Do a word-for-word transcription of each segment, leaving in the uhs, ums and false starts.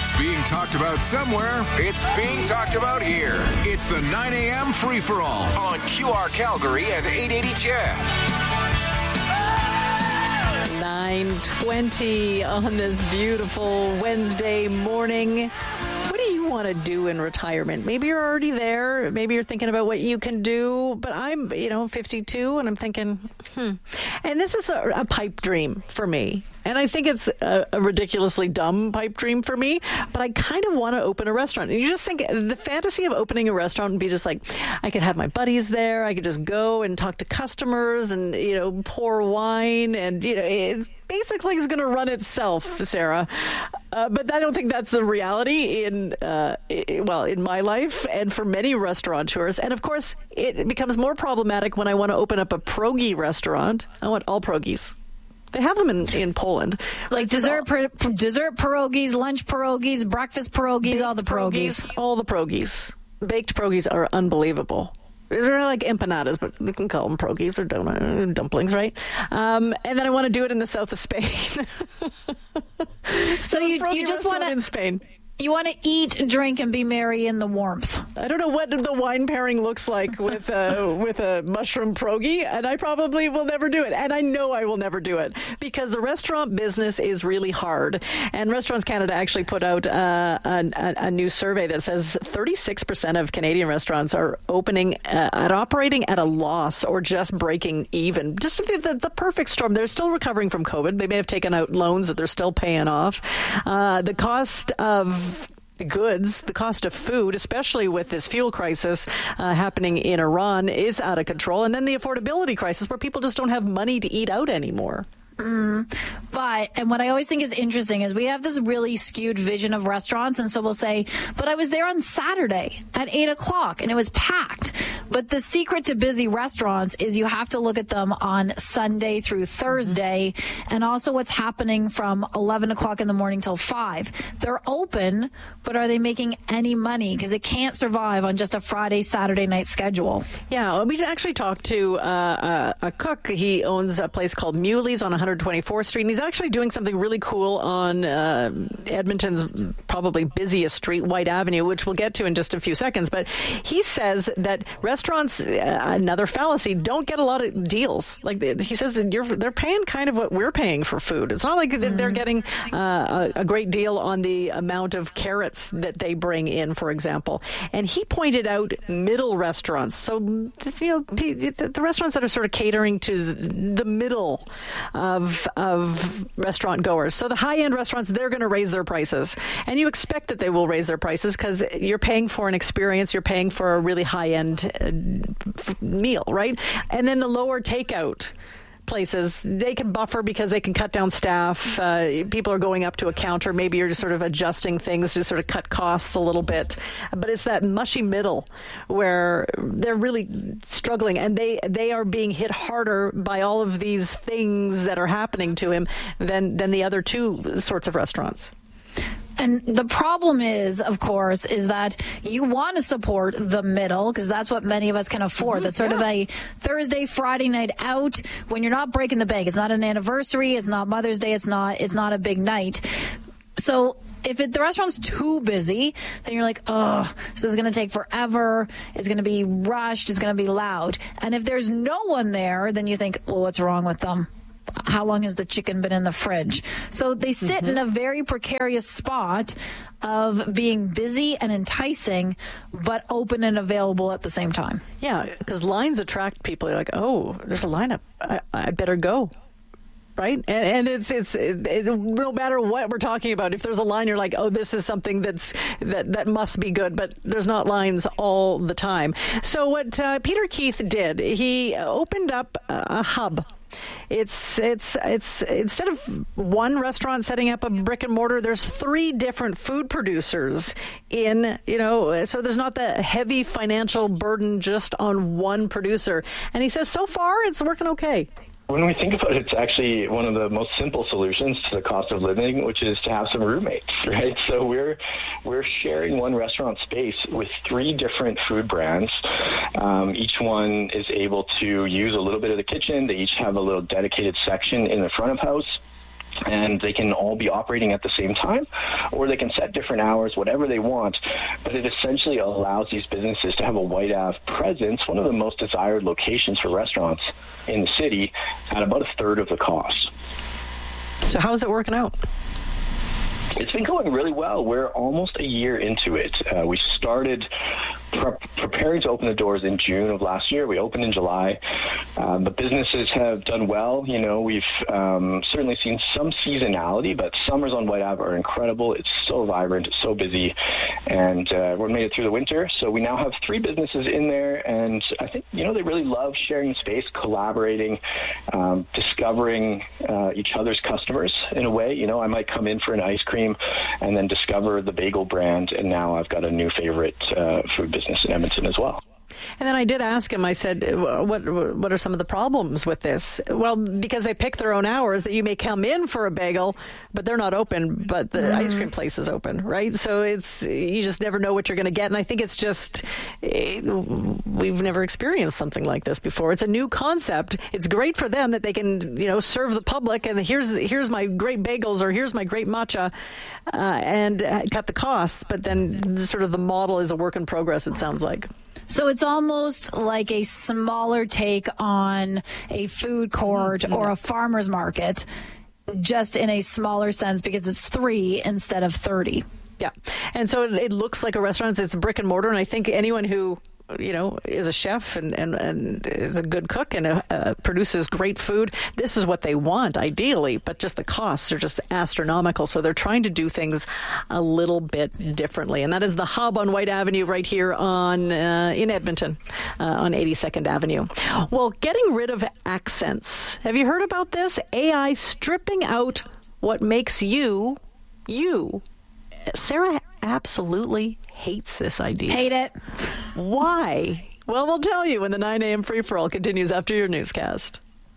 it's being talked about somewhere. It's being talked about here. It's the nine a.m. free-for-all on Q R Calgary and eight eighty C H E D. nine twenty on this beautiful Wednesday morning. What do you want to do in retirement? Maybe you're already there. Maybe you're thinking about what you can do. But I'm, you know, fifty-two, and I'm thinking, hmm. And this is a, a pipe dream for me. And I think it's a, a ridiculously dumb pipe dream for me. But I kind of want to open a restaurant. And you just think the fantasy of opening a restaurant would be just like, I could have my buddies there. I could just go and talk to customers and, you know, pour wine. And, you know, it basically is going to run itself, Sarah. Uh, but I don't think that's the reality in, uh, well, in my life and for many restaurateurs. And of course, it becomes more problematic when I want to open up a pierogi restaurant. I want all pierogies. They have them in, in Poland. Like dessert all, per, dessert pierogies, lunch pierogies, breakfast pierogies, all the pierogies. All the pierogies. Baked pierogies are unbelievable. They're like empanadas, but we can call them pierogies or donut, dumplings, right? Um, and then I want to do it in the south of Spain. so, so you you just want to in Spain. You want to eat, drink, and be merry in the warmth. I don't know what the wine pairing looks like with a, with a mushroom pierogi, and I probably will never do it. And I know I will never do it because the restaurant business is really hard. And Restaurants Canada actually put out uh, a, a, a new survey that says thirty-six percent of Canadian restaurants are opening uh, at operating at a loss or just breaking even. Just the, the, the perfect storm. They're still recovering from COVID. They may have taken out loans that they're still paying off. Uh, the cost of goods, the cost of food, especially with this fuel crisis uh, happening in Iran, is out of control. And then the affordability crisis where people just don't have money to eat out anymore. Mm, but, and what I always think is interesting is we have this really skewed vision of restaurants. And so we'll say, but I was there on Saturday at eight o'clock and it was packed. But the secret to busy restaurants is you have to look at them on Sunday through Thursday mm-hmm. and also what's happening from eleven o'clock in the morning till five. They're open, but are they making any money? Because it can't survive on just a Friday, Saturday night schedule. Yeah, we actually talked to uh, a cook. He owns a place called Muley's on one hundred twenty-fourth Street, and he's actually doing something really cool on uh, Edmonton's probably busiest street, White Avenue, which we'll get to in just a few seconds. But he says that restaurants, uh, another fallacy, don't get a lot of deals. Like he says, you're, they're paying kind of what we're paying for food. It's not like mm-hmm. they're getting uh, a, a great deal on the amount of carrots that they bring in, for example. And he pointed out middle restaurants. So, you know, the, the restaurants that are sort of catering to the middle of of restaurant goers. So the high-end restaurants, they're going to raise their prices. And you expect that they will raise their prices because you're paying for an experience, you're paying for a really high-end uh, meal, right? And then the lower takeout places, they can buffer because they can cut down staff. Uh, people are going up to a counter. Maybe you're just sort of adjusting things to sort of cut costs a little bit. But it's that mushy middle where they're really struggling, and they, they are being hit harder by all of these things that are happening to him than, than the other two sorts of restaurants. And the problem is, of course, is that you want to support the middle because that's what many of us can afford. Mm-hmm, that's sort yeah. of a Thursday, Friday night out when you're not breaking the bank. It's not an anniversary. It's not Mother's Day. It's not, it's not a big night. So if it, the restaurant's too busy, then you're like, oh, this is going to take forever. It's going to be rushed. It's going to be loud. And if there's no one there, then you think, well, what's wrong with them? How long has the chicken been in the fridge? So they sit mm-hmm. in a very precarious spot of being busy and enticing, but open and available at the same time. Yeah, because lines attract people. You're like, oh, there's a lineup. I, I better go. Right? And, and it's it's it, it, no matter what we're talking about, if there's a line, you're like, oh, this is something that's that, that must be good. But there's not lines all the time. So what uh, Peter Keith did, he opened up a hub. It's it's it's instead of one restaurant setting up a brick and mortar, there's three different food producers in, you know, so there's not the heavy financial burden just on one producer. And he says so far it's working okay. When we think about it, it's actually one of the most simple solutions to the cost of living, which is to have some roommates, right? So we're we're sharing one restaurant space with three different food brands. Um, each one is able to use a little bit of the kitchen. They each have a little dedicated section in the front of house. and they can all be operating at the same time, or they can set different hours, whatever they want. But it essentially allows these businesses to have a Whyte Ave presence, one of the most desired locations for restaurants in the city, at about a third of the cost. So how is it working out? It's been going really well. We're almost a year into it. Uh, we started pre- preparing to open the doors in June of last year. We opened in July. Um, the businesses have done well. You know, we've um, certainly seen some seasonality, but summers on Whyte Ave are incredible. It's so vibrant, it's so busy, and uh, we made it through the winter. So we now have three businesses in there, and I think, you know, they really love sharing space, collaborating, um, discovering uh, each other's customers in a way. You know, I might come in for an ice cream and then discover the bagel brand, and now I've got a new favorite uh, food business in Edmonton as well. And then I did ask him, I said, what what are some of the problems with this? Well, because they pick their own hours, that you may come in for a bagel, but they're not open, but the mm. ice cream place is open, right? So it's, you just never know what you're going to get. And I think it's just, it, we've never experienced something like this before. It's a new concept. It's great for them that they can, you know, serve the public, and here's here's my great bagels, or here's my great matcha, uh, and cut the costs. But then sort of the model is a work in progress, it sounds like. So it's almost like a smaller take on a food court or a farmer's market, just in a smaller sense, because it's three instead of thirty. Yeah. And so it, it looks like a restaurant. It's brick and mortar. And I think anyone who, you know, is a chef and, and, and is a good cook and uh, produces great food, this is what they want, ideally. But just the costs are just astronomical. So they're trying to do things a little bit differently. And that is the Hub on Whyte Avenue right here on uh, in Edmonton uh, on eighty-second Avenue. Well, getting rid of accents. Have you heard about this? A I stripping out what makes you, you. Sarah absolutely hates this idea. Hate it. Why? Well, we'll tell you when the nine a.m. free-for-all continues after your newscast.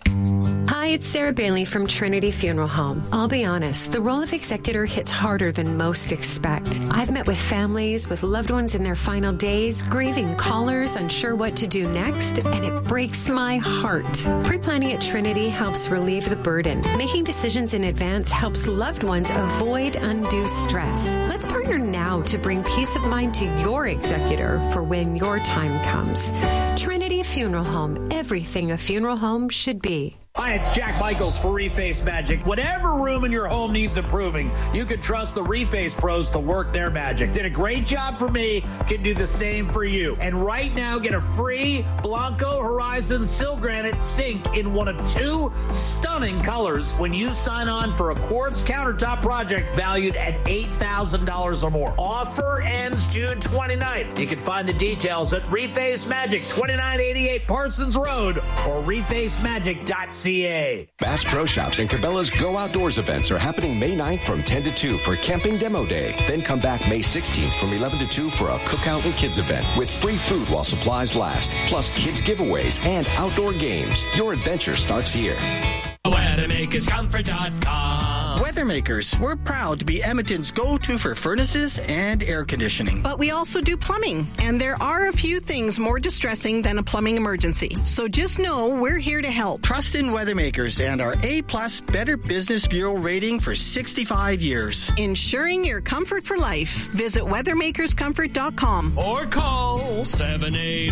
Hi, it's Sarah Bailey from Trinity Funeral Home. I'll be honest, the role of executor hits harder than most expect. I've met with families with loved ones in their final days, grieving callers, unsure what to do next, and it breaks my heart. Pre-planning at Trinity helps relieve the burden. Making decisions in advance helps loved ones avoid undue stress. Let's partner now to bring peace of mind to your executor for when your time comes. Trinity Funeral Home, everything a funeral home should be. Hi, it's Jack Michaels for Reface Magic. Whatever room in your home needs improving, you can trust the Reface pros to work their magic. Did a great job for me, can do the same for you. And right now, get a free Blanco Horizon Sil Granite sink in one of two stunning colors when you sign on for a quartz countertop project valued at eight thousand dollars or more. Offer ends June twenty-ninth. You can find the details at Reface Magic, twenty-nine eighty-eight Parsons Road, or reface magic dot c a. Bass Pro Shops and Cabela's Go Outdoors events are happening May ninth from ten to two for Camping Demo Day. Then come back May sixteenth from eleven to two for a cookout and kids event with free food while supplies last, plus kids giveaways and outdoor games. Your adventure starts here. Weathermakers Comfort dot com. Weathermakers, we're proud to be Edmonton's go-to for furnaces and air conditioning. But we also do plumbing, and there are a few things more distressing than a plumbing emergency. So just know we're here to help. Trust in Weathermakers and our A-plus Better Business Bureau rating for sixty-five years. Ensuring your comfort for life. Visit Weathermakers Comfort dot com. Or call seven eight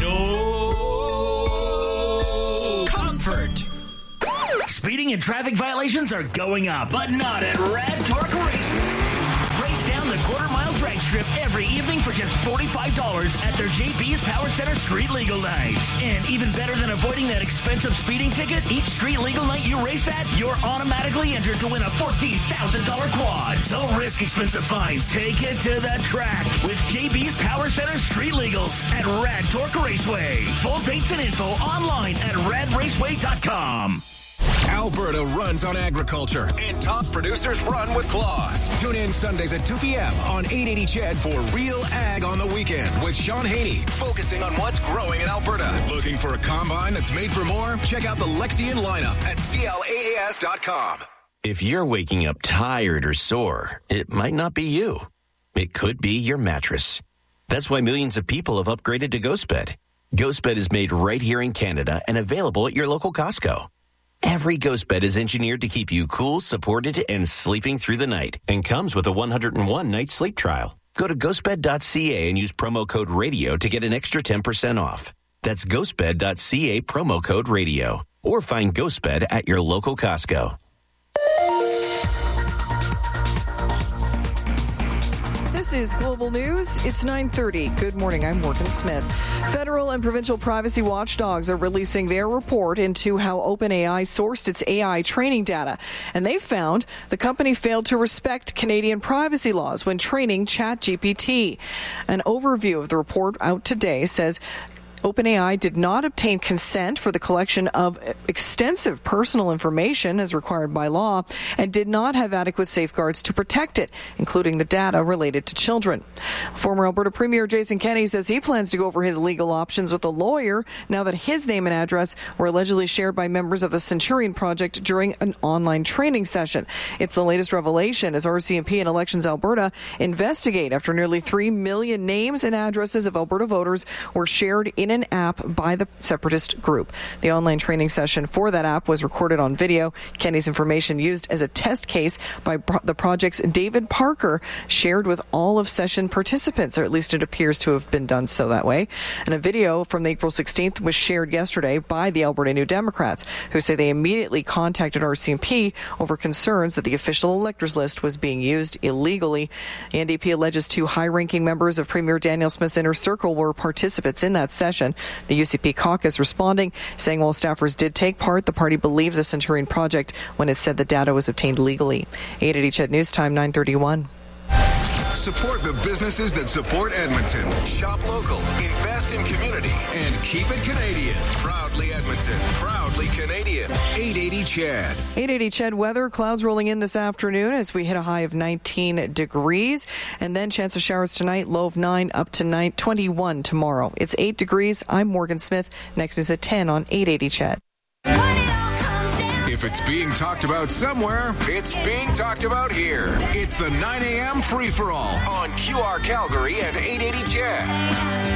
zero Comfort. Speeding and traffic violations are going up, but not at Rad Torque Raceway. Race down the quarter mile drag strip every evening for just forty-five dollars at their J B's Power Center Street Legal Nights. And even better than avoiding that expensive speeding ticket, each street legal night you race at, you're automatically entered to win a fourteen thousand dollars quad. Don't risk expensive fines. Take it to the track with J B's Power Center Street Legals at Rad Torque Raceway. Full dates and info online at rad raceway dot com. Alberta runs on agriculture, and top producers run with Claws. Tune in Sundays at two p.m. on eight eighty C H E D for Real Ag on the Weekend with Sean Haney, focusing on what's growing in Alberta. Looking for a combine that's made for more? Check out the Lexion lineup at C L A A S dot com. If you're waking up tired or sore, it might not be you. It could be your mattress. That's why millions of people have upgraded to GhostBed. GhostBed is made right here in Canada and available at your local Costco. Every Ghost bed is engineered to keep you cool, supported, and sleeping through the night, and comes with a one hundred one night sleep trial. Go to ghost bed dot c a and use promo code radio to get an extra ten percent off. That's ghost bed dot c a, promo code radio. Or find GhostBed at your local Costco. This is Global News. It's nine thirty. Good morning. I'm Morgan Smith. Federal and provincial privacy watchdogs are releasing their report into how OpenAI sourced its A I training data. And they found the company failed to respect Canadian privacy laws when training ChatGPT. An overview of the report out today says OpenAI did not obtain consent for the collection of extensive personal information as required by law and did not have adequate safeguards to protect it, including the data related to children. Former Alberta Premier Jason Kenney says he plans to go over his legal options with a lawyer now that his name and address were allegedly shared by members of the Centurion Project during an online training session. It's the latest revelation as R C M P and Elections Alberta investigate after nearly three million names and addresses of Alberta voters were shared in an app by the separatist group. The online training session for that app was recorded on video. Kenny's information used as a test case by pro- the project's David Parker shared with all of session participants, or at least it appears to have been done so that way. And a video from April sixteenth was shared yesterday by the Alberta New Democrats, who say they immediately contacted R C M P over concerns that the official electors list was being used illegally. The N D P alleges two high-ranking members of Premier Danielle Smith's inner circle were participants in that session. The U C P caucus responding, saying while staffers did take part, the party believed the Centurion Project when it said the data was obtained legally. eight eighty Ched News Time, nine thirty-one. Support the businesses that support Edmonton. Shop local, invest in community, and keep it Canadian. Proudly Edmonton, proudly Canadian. eight eighty Ched. eight eighty Ched weather. Clouds rolling in this afternoon as we hit a high of nineteen degrees. And then chance of showers tonight, low of nine, up to nine, twenty-one tomorrow. It's eight degrees. I'm Morgan Smith. Next news at ten on eight eighty Ched. If it's being talked about somewhere, it's being talked about here. It's the nine a.m. free-for-all on Q R Calgary and eight eighty Ched.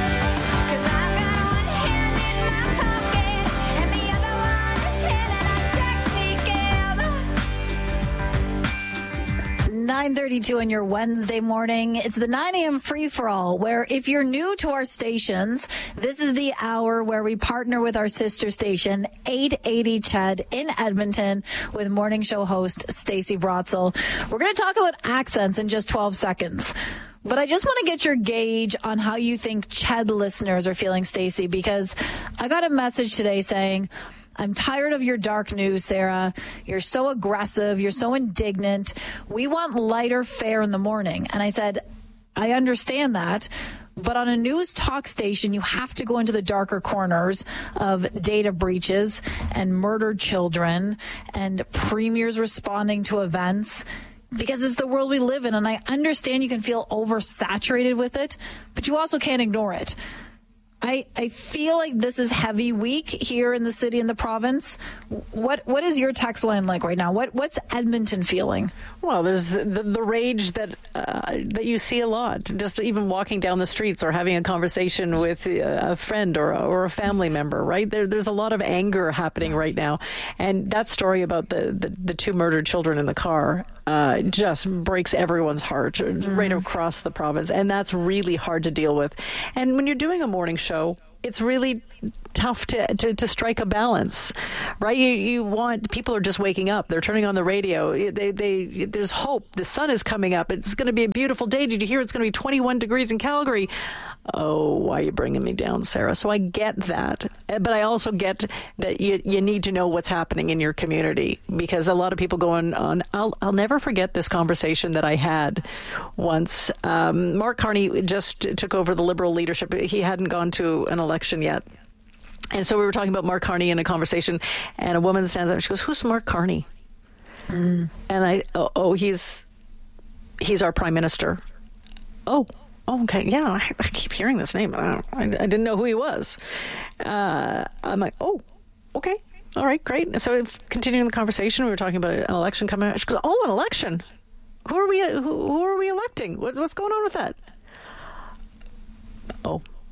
nine thirty-two on your Wednesday morning. It's the nine a.m. free-for-all, where if you're new to our stations, this is the hour where we partner with our sister station, eight eighty Ched in Edmonton, with morning show host Stacey Brotzel. We're going to talk about accents in just twelve seconds. But I just want to get your gauge on how you think Ched listeners are feeling, Stacey, because I got a message today saying, I'm tired of your dark news, Sarah. You're so aggressive. You're so indignant. We want lighter fare in the morning. And I said, I understand that. But on a news talk station, you have to go into the darker corners of data breaches and murdered children and premiers responding to events, because it's the world we live in. And I understand you can feel oversaturated with it, but you also can't ignore it. I, I feel like this is heavy week here in the city and the province. What what is your text line like right now? What what's Edmonton feeling? Well, there's the, the rage that uh, that you see a lot. Just even walking down the streets or having a conversation with a friend or a, or a family member, right? There, there's a lot of anger happening right now. And that story about the, the, the two murdered children in the car uh, just breaks everyone's heart mm. right across the province. And that's really hard to deal with. And when you're doing a morning show, it's really tough to, to, to strike a balance, right? You you want, people are just waking up. They're turning on the radio. They they there's hope. The sun is coming up. It's going to be a beautiful day. Did you hear it's going to be twenty-one degrees in Calgary? Oh, why are you bringing me down, Sarah? So I get that. But I also get that you you need to know what's happening in your community, because a lot of people going on. I'll, I'll never forget this conversation that I had once. Um, Mark Carney just took over the Liberal leadership. He hadn't gone to an election yet. And so we were talking about Mark Carney in a conversation, and a woman stands up and she goes, "Who's Mark Carney?" Mm. And I, oh, oh, he's he's our prime minister. Oh. Oh, okay. Yeah, I, I keep hearing this name. I, I, I didn't know who he was. Uh, I'm like, oh, okay. All right, great. So continuing the conversation, we were talking about an election coming up. She goes, oh, an election. Who are we, who, who are we electing? What's, what's going on with that? Oh,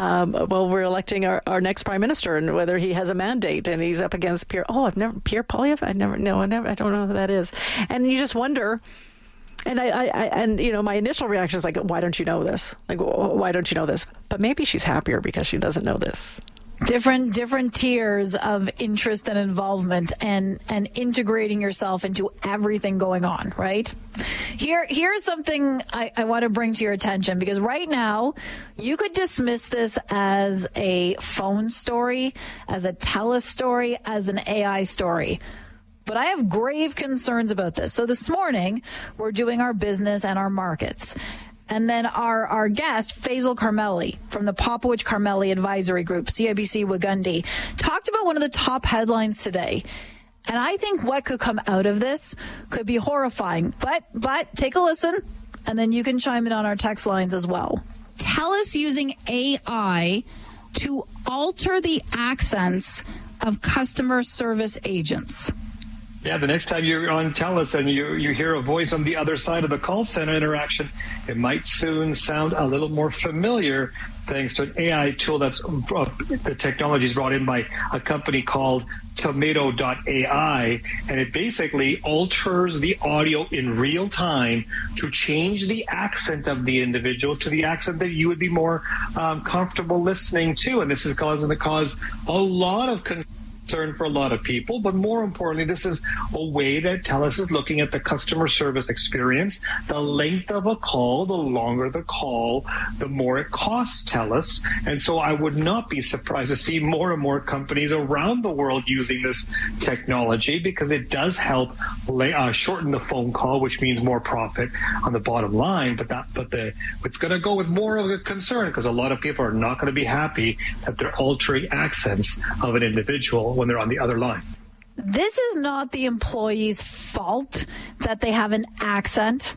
Um, well, we're electing our, our next prime minister, and whether he has a mandate, and he's up against Pierre. Oh, I've never Pierre Poilievre. I never no, I never. I don't know who that is. And you just wonder. And I, I, I, and you know, my initial reaction is like, why don't you know this? Like, why don't you know this? But maybe she's happier because she doesn't know this. Different different tiers of interest and involvement, and and integrating yourself into everything going on, right? Here here's something I, I want to bring to your attention, because right now you could dismiss this as a phone story, as a TELUS story, as an A I story. But I have grave concerns about this. So this morning we're doing our business and our markets. And then our, our guest, Faisal Karmeli from the Popowich Karmeli Advisory Group, C I B C Wigundi, talked about one of the top headlines today. And I think what could come out of this could be horrifying. But but take a listen, and then you can chime in on our text lines as well. TELUS using A I to alter the accents of customer service agents. Yeah, the next time you're on TELUS and you, you hear a voice on the other side of the call center interaction, it might soon sound a little more familiar thanks to an A I tool that's uh, the technology is brought in by a company called Tomato dot A I, and it basically alters the audio in real time to change the accent of the individual to the accent that you would be more um, comfortable listening to. And this is causing to cause a lot of concern for a lot of people, but more importantly, this is a way that TELUS is looking at the customer service experience. The length of a call, the longer the call, the more it costs TELUS. And so I would not be surprised to see more and more companies around the world using this technology, because it does help lay, uh, shorten the phone call, which means more profit on the bottom line. But that, but the it's going to go with more of a concern, because a lot of people are not going to be happy that they're altering accents of an individual when they're on the other line. This is not the employee's fault that they have an accent.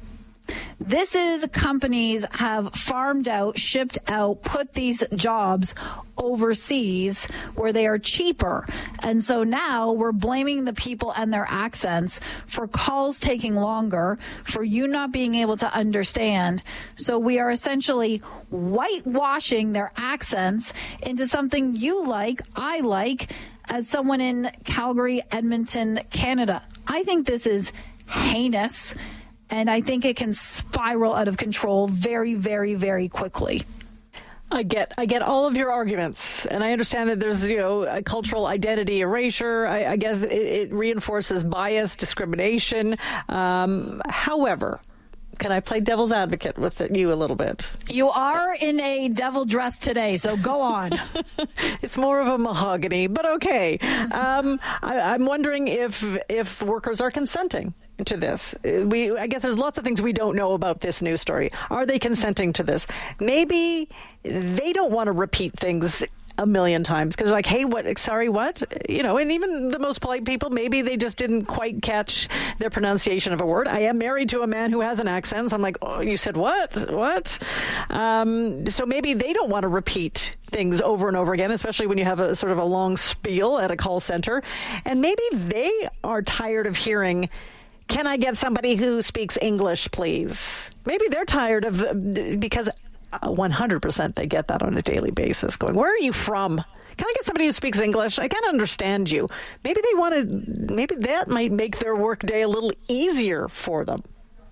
This is companies have farmed out, shipped out, put these jobs overseas where they are cheaper. And so now we're blaming the people and their accents for calls taking longer, for you not being able to understand. So we are essentially whitewashing their accents into something you like, I like, as someone in Calgary, Edmonton, Canada. I think this is heinous, and I think it can spiral out of control very, very, very quickly. I get I get all of your arguments, and I understand that there's, you know, a cultural identity erasure. I, I guess it, it reinforces bias, discrimination. Um, however, can I play devil's advocate with you a little bit? You are in a devil dress today, so go on. It's more of a mahogany, but okay. Um, I, I'm wondering if if workers are consenting to this. We, I guess there's lots of things we don't know about this news story. Are they consenting to this? Maybe they don't want to repeat things a million times because like, hey, what, sorry, what? You know, and even the most polite people, maybe they just didn't quite catch their pronunciation of a word. I am married to a man who has an accent. So I'm like, oh, you said what? What? Um, so maybe they don't want to repeat things over and over again, especially when you have a sort of a long spiel at a call center. And maybe they are tired of hearing, can I get somebody who speaks English, please? Maybe they're tired of, because one hundred percent they get that on a daily basis, going, where are you from? Can I get somebody who speaks English? I can't understand you. Maybe they want to, maybe that might make their work day a little easier for them.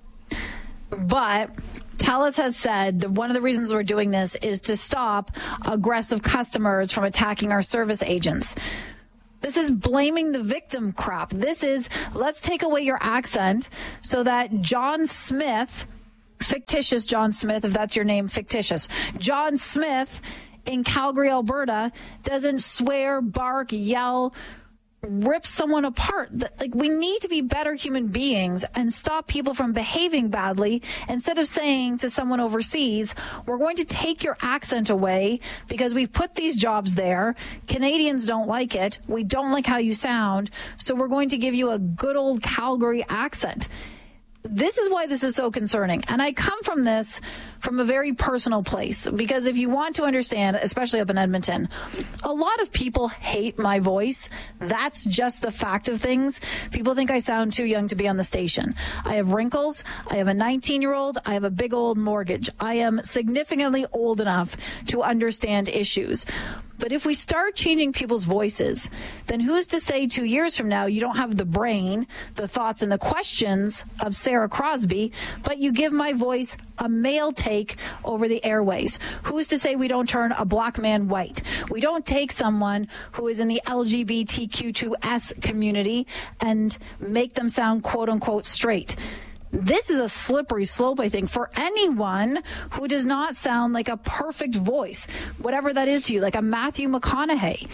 But TELUS has said that one of the reasons we're doing this is to stop aggressive customers from attacking our service agents. This is blaming the victim crap. This is, let's take away your accent so that John Smith, fictitious John Smith, if that's your name, fictitious, John Smith in Calgary, Alberta, doesn't swear, bark, yell, rip someone apart. Like, we need to be better human beings and stop people from behaving badly instead of saying to someone overseas, we're going to take your accent away because we've put these jobs there. Canadians don't like it. We don't like how you sound. So we're going to give you a good old Calgary accent. this is why this is so concerning. And I come from this from a very personal place, because if you want to understand, especially up in Edmonton, a lot of people hate my voice. That's just the fact of things. People think I sound too young to be on the station. I have wrinkles. I have a nineteen-year-old. I have a big old mortgage. I am significantly old enough to understand issues. But if we start changing people's voices, then who's to say two years from now you don't have the brain, the thoughts, and the questions of Sarah Crosby, but you give my voice a male take over the airways? Who's to say we don't turn a black man white? We don't take someone who is in the L G B T Q two S community and make them sound quote-unquote straight. This is a slippery slope, I think, for anyone who does not sound like a perfect voice, whatever that is to you, like a Matthew McConaughey.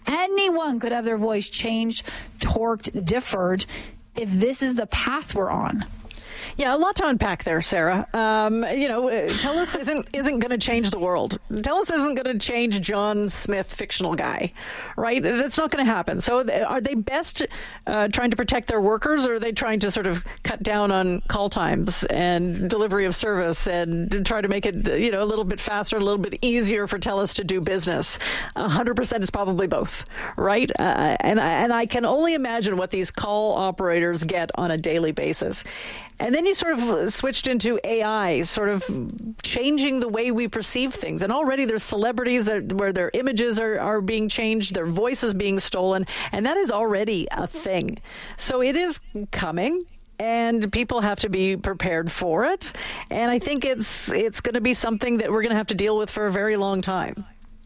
Anyone could have their voice changed, torqued, differed if this is the path we're on. Yeah, a lot to unpack there, Sarah. Um, you know, TELUS isn't isn't going to change the world. TELUS isn't going to change John Smith, fictional guy, right? That's not going to happen. So are they best uh, trying to protect their workers, or are they trying to sort of cut down on call times and delivery of service and try to make it, you know, a little bit faster, a little bit easier for TELUS to do business? one hundred percent is probably both, right? Uh, and, and I can only imagine what these call operators get on a daily basis. And then you sort of switched into A I, sort of changing the way we perceive things. And already there's celebrities that, where their images are, are being changed, their voices being stolen, and that is already a thing. So it is coming, and people have to be prepared for it. And I think it's it's going to be something that we're going to have to deal with for a very long time.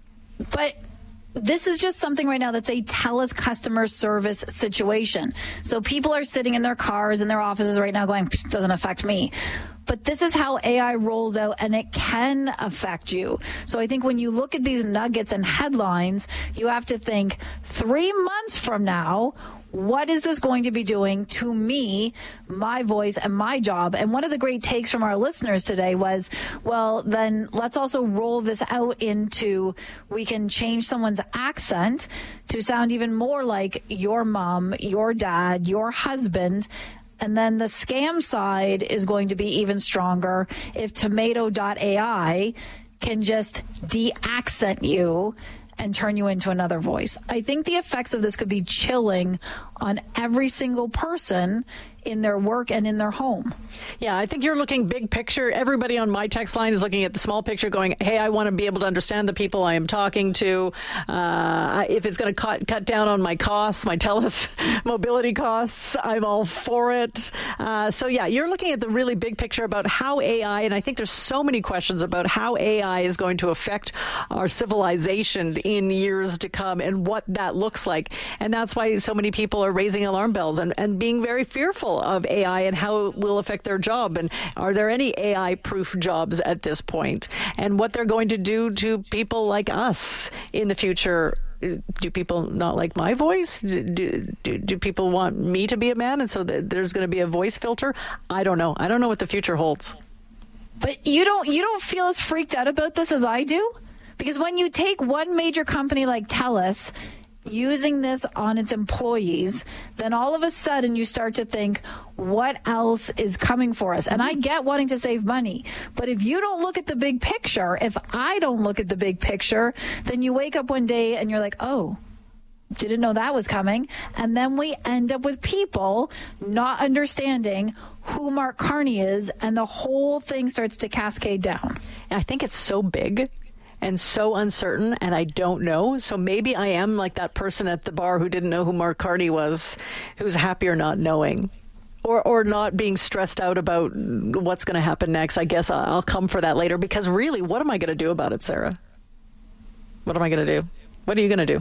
But this is just something right now that's a TELUS customer service situation. So people are sitting in their cars in their offices right now going, doesn't affect me. But this is how A I rolls out, and it can affect you. So I think when you look at these nuggets and headlines, you have to think three months from now, what is this going to be doing to me, my voice, and my job? And one of the great takes from our listeners today was, well, then let's also roll this out into, we can change someone's accent to sound even more like your mom, your dad, your husband. And then the scam side is going to be even stronger if tomato dot A I can just de-accent you and turn you into another voice. I think the effects of this could be chilling on every single person in their work and in their home. Yeah, I think you're looking big picture. Everybody on my text line is looking at the small picture going, hey, I want to be able to understand the people I am talking to. Uh, if it's going to cut, cut down on my costs, my TELUS mobility costs, I'm all for it. Uh, so, yeah, you're looking at the really big picture about how A I, and I think there's so many questions about how A I is going to affect our civilization in years to come and what that looks like. And that's why so many people are raising alarm bells and, and being very fearful of A I and how it will affect their job. And are there any A I-proof jobs at this point? And what they're going to do to people like us in the future. Do people not like my voice? Do, do, do people want me to be a man? And so th- there's going to be a voice filter? I don't know. I don't know what the future holds. But you don't you don't feel as freaked out about this as I do? Because when you take one major company like TELUS using this on its employees, then all of a sudden you start to think, what else is coming for us? And I get wanting to save money, but if you don't look at the big picture, if I don't look at the big picture, then you wake up one day and you're like, oh, didn't know that was coming. And then we end up with people not understanding who Mark Carney is, and the whole thing starts to cascade down. I think it's so big and so uncertain, and I don't know. So maybe I am like that person at the bar who didn't know who Mark Carney was, who's happier not knowing, or or not being stressed out about what's going to happen next. I guess I'll come for that later, because really, what am I going to do about it, Sarah? What am I going to do? What are you going to do?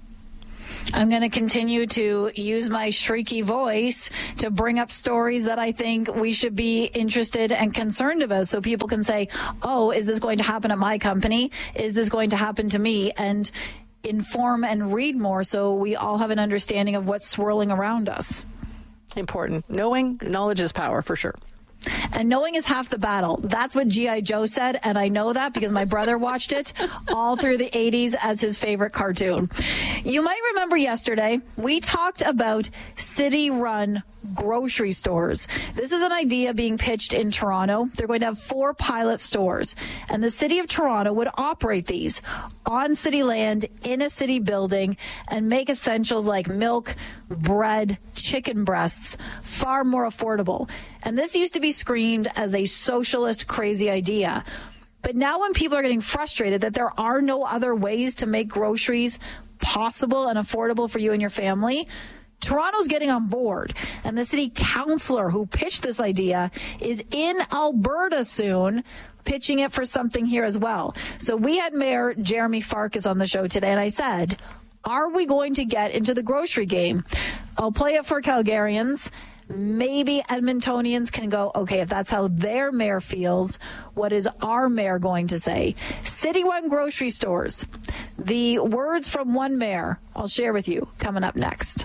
I'm going to continue to use my shrieky voice to bring up stories that I think we should be interested and concerned about, so people can say, oh, is this going to happen at my company? Is this going to happen to me? And inform and read more so we all have an understanding of what's swirling around us. Important. Knowing, knowledge is power, for sure. And knowing is half the battle. That's what G I. Joe said, and I know that because my brother watched it all through the eighties as his favorite cartoon. You might remember yesterday, we talked about city-run grocery stores. This is an idea being pitched in Toronto. They're going to have four pilot stores, and the city of Toronto would operate these on city land in a city building and make essentials like milk, bread, chicken breasts far more affordable. And this used to be screamed as a socialist crazy idea. But now when people are getting frustrated that there are no other ways to make groceries possible and affordable for you and your family, Toronto's getting on board, and the city councillor who pitched this idea is in Alberta soon, pitching it for something here as well. So we had Mayor Jeremy Farkas on the show today, and I said, are we going to get into the grocery game? I'll play it for Calgarians. Maybe Edmontonians can go, okay, if that's how their mayor feels, what is our mayor going to say? City-run grocery stores. The words from one mayor I'll share with you coming up next.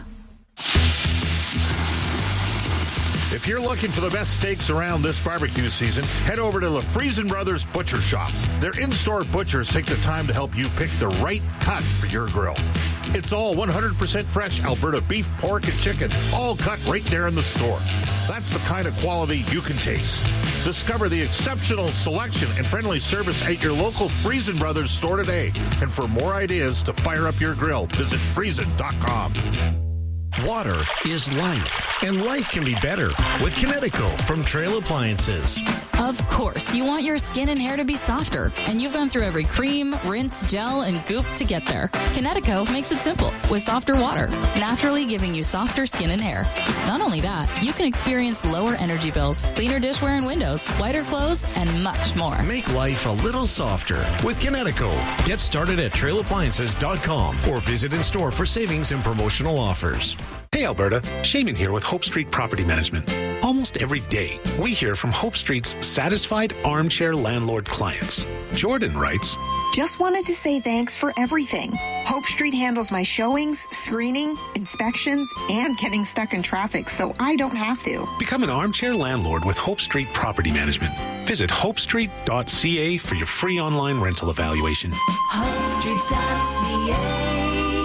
If you're looking for the best steaks around this barbecue season, head over to the Friesen Brothers Butcher Shop. Their in-store butchers take the time to help you pick the right cut for your grill. It's all one hundred percent fresh Alberta beef, pork, and chicken, all cut right there in the store. That's the kind of quality you can taste. Discover the exceptional selection and friendly service at your local Friesen Brothers store today. And for more ideas to fire up your grill, visit friesen dot com. Water is life, and life can be better with Kinetico from Trail Appliances. Of course, you want your skin and hair to be softer, and you've gone through every cream, rinse, gel, and goop to get there. Kinetico makes it simple with softer water, naturally giving you softer skin and hair. Not only that, you can experience lower energy bills, cleaner dishware and windows, whiter clothes, and much more. Make life a little softer with Kinetico. Get started at trail appliances dot com or visit in store for savings and promotional offers. Hey Alberta, Shaman here with Hope Street Property Management. Almost every day, we hear from Hope Street's satisfied armchair landlord clients. Jordan writes, just wanted to say thanks for everything. Hope Street handles my showings, screening, inspections, and getting stuck in traffic so I don't have to. Become an armchair landlord with Hope Street Property Management. Visit hope street dot c a for your free online rental evaluation. hope street dot c a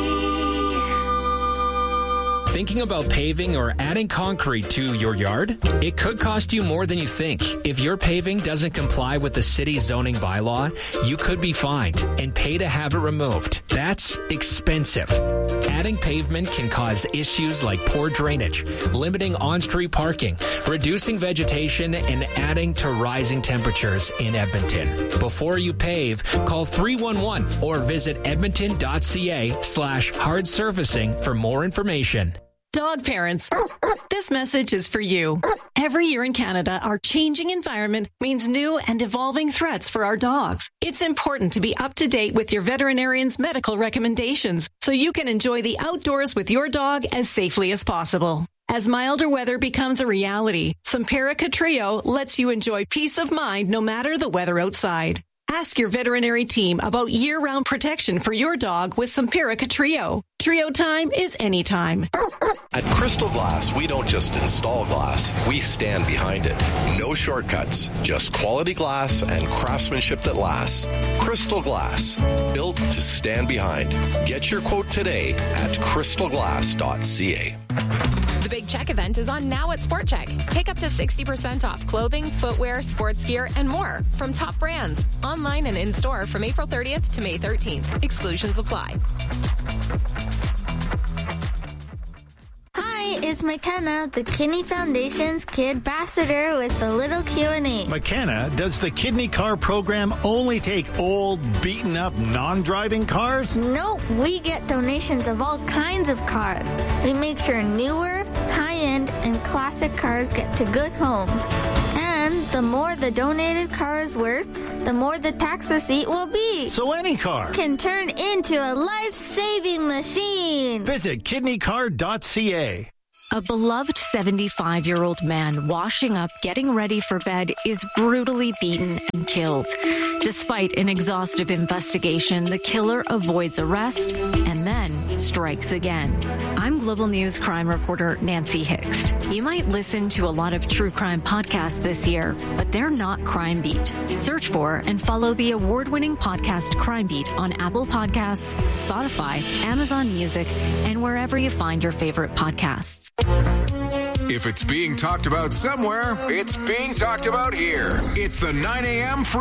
Thinking about paving or adding concrete to your yard? It could cost you more than you think. If your paving doesn't comply with the city's zoning bylaw, you could be fined and pay to have it removed. That's expensive. Adding pavement can cause issues like poor drainage, limiting on-street parking, reducing vegetation, and adding to rising temperatures in Edmonton. Before you pave, call three one one or visit edmonton dot c a slash hard surfacing for more information. Dog parents, this message is for you. Every year in Canada, our changing environment means new and evolving threats for our dogs. It's important to be up to date with your veterinarian's medical recommendations so you can enjoy the outdoors with your dog as safely as possible. As milder weather becomes a reality, Simparica Trio lets you enjoy peace of mind no matter the weather outside. Ask your veterinary team about year-round protection for your dog with Simparica Trio. Trio time is anytime. At Crystal Glass, we don't just install glass, we stand behind it. No shortcuts, just quality glass and craftsmanship that lasts. Crystal Glass, built to stand behind. Get your quote today at crystal glass dot c a. The Big Check event is on now at Sport Check. Take up to sixty percent off clothing, footwear, sports gear, and more from top brands. Online and in-store from April thirtieth to May thirteenth. Exclusions apply. Hi, it's McKenna, the Kidney Foundation's Kid Ambassador with a little Q and A. McKenna, does the Kidney Car program only take old, beaten-up, non-driving cars? Nope, we get donations of all kinds of cars. We make sure newer, high-end, and classic cars get to good homes. And the more the donated car is worth, the more the tax receipt will be. So any car can turn into a life-saving machine. Visit kidney car dot c a. A beloved seventy-five-year-old man washing up, getting ready for bed, is brutally beaten and killed. Despite an exhaustive investigation, the killer avoids arrest and then strikes again. I'm Gloria Global News crime reporter Nancy Hixt. You might listen to a lot of true crime podcasts this year, but they're not Crime Beat. Search for and follow the award-winning podcast Crime Beat on Apple Podcasts, Spotify, Amazon Music, and wherever you find your favorite podcasts. If it's being talked about somewhere, it's being talked about here. It's the nine a.m.